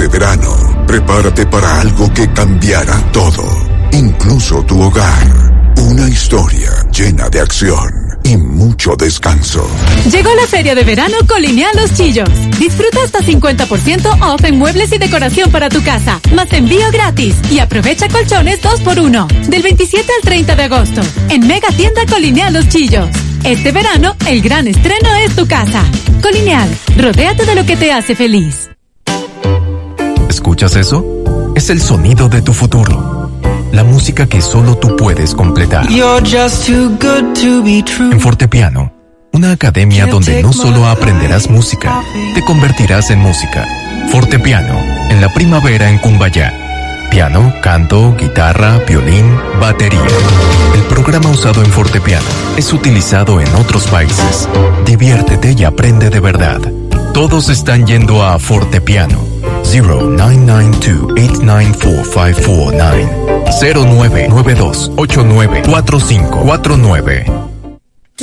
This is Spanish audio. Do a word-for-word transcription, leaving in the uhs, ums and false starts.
verano, prepárate para algo que cambiará todo, incluso tu hogar. Una historia llena de acción y mucho descanso. Llegó la feria de verano Colineal Los Chillos. Disfruta hasta cincuenta por ciento off en muebles y decoración para tu casa, más envío gratis. Y aprovecha colchones dos por uno, del veintisiete al treinta de agosto, en Mega Tienda Colineal Los Chillos. Este verano, el gran estreno es tu casa. Colineal, rodéate de lo que te hace feliz. ¿Escuchas eso? Es el sonido de tu futuro. La música que solo tú puedes completar. En Fortepiano, una academia donde no solo aprenderás música, te convertirás en música. Fortepiano, en la primavera en Cumbayá. Piano, canto, guitarra, violín, batería. El programa usado en Fortepiano es utilizado en otros países. Diviértete y aprende de verdad. Todos están yendo a Fortepiano. cero nueve nueve dos, ocho nueve cuatro, cinco cuatro nueve. cero nueve nueve dos, ocho nueve cuatro cinco cuatro nueve.